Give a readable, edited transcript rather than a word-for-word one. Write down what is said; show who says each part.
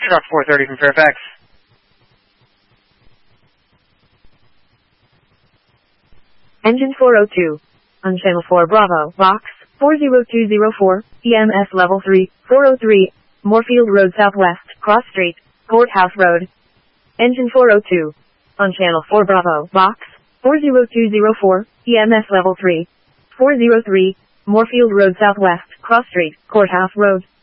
Speaker 1: Truck 430 from Fairfax.
Speaker 2: Engine 402. On Channel 4 Bravo, Box 40204, EMS Level 3, 403, Moorfield Road Southwest, Cross Street, Courthouse Road. Engine 402. On Channel 4 Bravo, Box 40204, EMS Level 3, 403, Moorfield Road Southwest, Cross Street, Courthouse Road.